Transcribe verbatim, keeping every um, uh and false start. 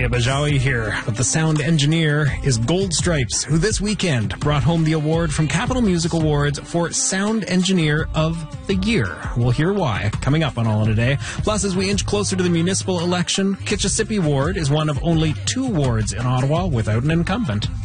Leah Bajawi here, but the sound engineer is Gold Stripes, who this weekend brought home the award from Capitol Music Awards for Sound Engineer of the Year. We'll hear why, coming up on All in a Day. Plus, as we inch closer to the municipal election, Kitchissippi Ward is one of only two wards in Ottawa without an incumbent.